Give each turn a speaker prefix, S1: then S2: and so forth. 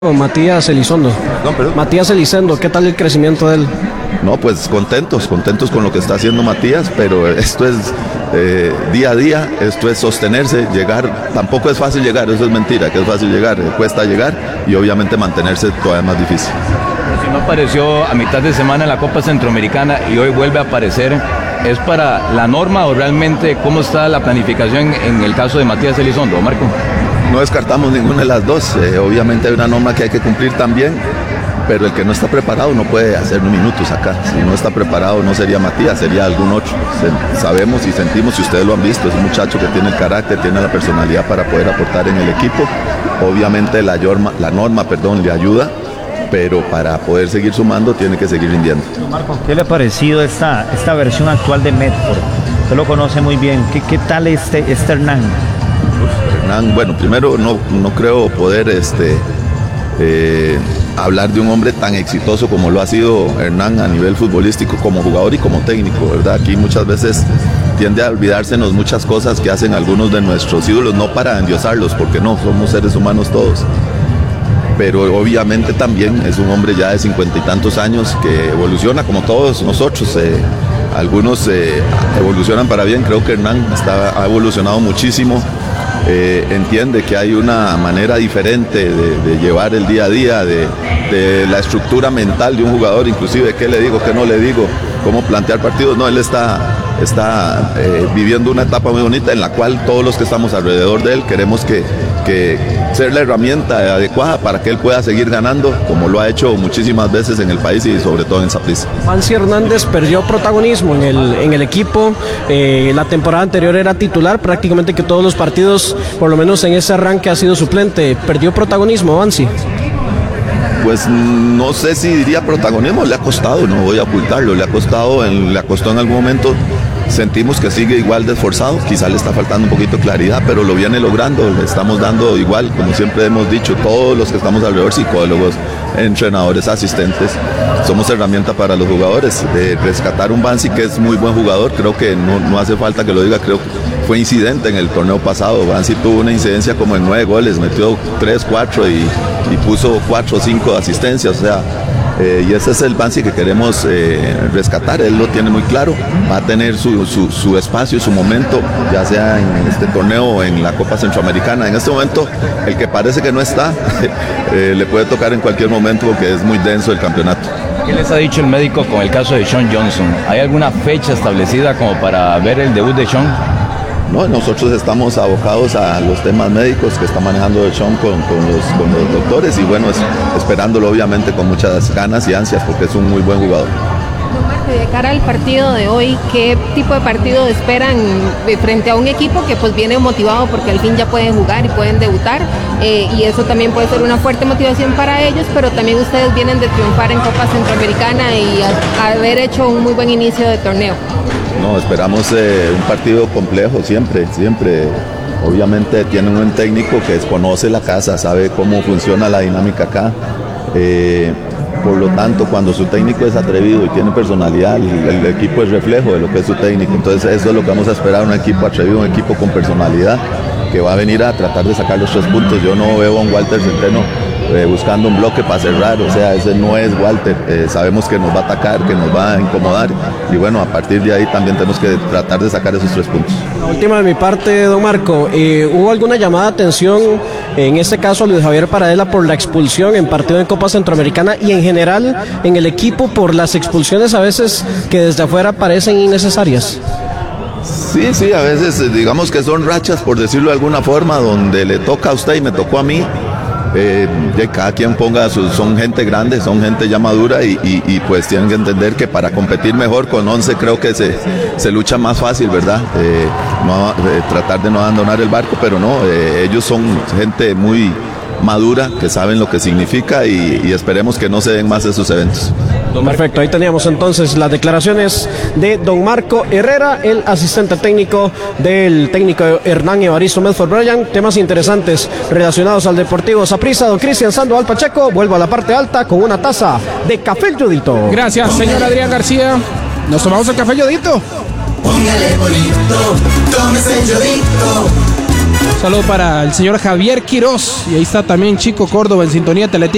S1: Matías Elizondo. Matías Elizondo, ¿qué tal el crecimiento de él?
S2: No, pues contentos con lo que está haciendo Matías, pero esto es día a día, esto es sostenerse, llegar, tampoco es fácil llegar, eso es mentira, que es fácil llegar, cuesta llegar y obviamente mantenerse todavía más difícil.
S3: Si no apareció a mitad de semana en la Copa Centroamericana y hoy vuelve a aparecer, ¿es para la norma o realmente cómo está la planificación en el caso de Matías Elizondo, Marco?
S2: No descartamos ninguna de las dos, obviamente hay una norma que hay que cumplir también, pero el que no está preparado no puede hacer minutos acá. Si no está preparado no sería Matías, sería algún otro. Sabemos y sentimos, y ustedes lo han visto, es un muchacho que tiene el carácter, tiene la personalidad para poder aportar en el equipo. Obviamente la norma le ayuda, pero para poder seguir sumando tiene que seguir rindiendo.
S4: Marco, ¿qué le ha parecido esta versión actual de Medford? Usted lo conoce muy bien. ¿Qué tal este Hernán?
S2: Hernán, bueno, primero no creo poder hablar de un hombre tan exitoso como lo ha sido Hernán a nivel futbolístico, como jugador y como técnico, ¿verdad? Aquí muchas veces tiende a olvidársenos muchas cosas que hacen algunos de nuestros ídolos, no para endiosarlos, porque no, somos seres humanos todos. Pero obviamente también es un hombre ya de 50 y tantos años que evoluciona como todos nosotros. Algunos evolucionan para bien, creo que Hernán ha evolucionado muchísimo. Entiende que hay una manera diferente de llevar el día a día, de la estructura mental de un jugador, inclusive qué le digo, qué no le digo, cómo plantear partidos. No, él está viviendo una etapa muy bonita en la cual todos los que estamos alrededor de él queremos que ser la herramienta adecuada para que él pueda seguir ganando, como lo ha hecho muchísimas veces en el país y sobre todo en Saprissa.
S1: Vancy Hernández perdió protagonismo en el equipo. La temporada anterior era titular, prácticamente que todos los partidos, por lo menos en ese arranque, ha sido suplente. ¿Perdió protagonismo, Vancy?
S2: Pues no sé si diría protagonismo, le ha costado, no voy a ocultarlo, le costó en algún momento. Sentimos que sigue igual de esforzado, quizá le está faltando un poquito de claridad, pero lo viene logrando, le estamos dando igual, como siempre hemos dicho, todos los que estamos alrededor, psicólogos, entrenadores, asistentes, somos herramienta para los jugadores. De rescatar un Vancy que es muy buen jugador, creo que no hace falta que lo diga, creo que fue incidente en el torneo pasado. Vancy tuvo una incidencia como en 9 goles, metió 3, 4 y puso 4 o 5 asistencias, o sea, y ese es el Vancy que queremos rescatar. Él lo tiene muy claro, va a tener su espacio, su momento, ya sea en este torneo o en la Copa Centroamericana. En este momento, el que parece que no está, le puede tocar en cualquier momento porque es muy denso el campeonato.
S3: ¿Qué les ha dicho el médico con el caso de Sean Johnson? ¿Hay alguna fecha establecida como para ver el debut de Sean?
S2: No, nosotros estamos abocados a los temas médicos que está manejando Sean con los doctores y bueno, esperándolo obviamente con muchas ganas y ansias porque es un muy buen jugador.
S5: De cara al partido de hoy, ¿qué tipo de partido esperan frente a un equipo que pues viene motivado porque al fin ya pueden jugar y pueden debutar? Y eso también puede ser una fuerte motivación para ellos, pero también ustedes vienen de triunfar en Copa Centroamericana y haber hecho un muy buen inicio de torneo.
S2: No, esperamos un partido complejo siempre. Obviamente tienen un técnico que conoce la casa, sabe cómo funciona la dinámica acá. Por lo tanto, cuando su técnico es atrevido y tiene personalidad, el equipo es reflejo de lo que es su técnico. Entonces eso es lo que vamos a esperar, un equipo atrevido, un equipo con personalidad, que va a venir a tratar de sacar los 3 puntos. Yo no veo a un Walter Centeno buscando un bloque para cerrar, o sea, ese no es Walter. Sabemos que nos va a atacar, que nos va a incomodar y bueno, a partir de ahí también tenemos que tratar de sacar esos 3 puntos.
S1: La última de mi parte, don Marco, ¿hubo alguna llamada de atención, en este caso a Luis Javier Paradela, por la expulsión en partido en Copa Centroamericana y en general en el equipo por las expulsiones a veces que desde afuera parecen innecesarias?
S2: Sí, a veces digamos que son rachas, por decirlo de alguna forma, donde le toca a usted y me tocó a mí. Cada quien son gente grande, son gente ya madura y pues tienen que entender que para competir mejor con 11 creo que se lucha más fácil, ¿verdad? Tratar de no abandonar el barco, pero no, ellos son gente muy madura, que saben lo que significa y esperemos que no se den más esos eventos.
S1: Perfecto, ahí teníamos entonces las declaraciones de don Marco Herrera, el asistente técnico del técnico Hernán Evaristo Medford Bryan. Temas interesantes relacionados al Deportivo Saprissa. Don Cristian Sandoval Pacheco, vuelvo a la parte alta con una taza de café El Yodito.
S6: Gracias, señor Adrián García. Nos tomamos el café Yodito.
S7: Póngale bonito, tómese el Yodito.
S6: Saludo para el señor Javier Quiroz. Y ahí está también Chico Córdoba en sintonía Teletica.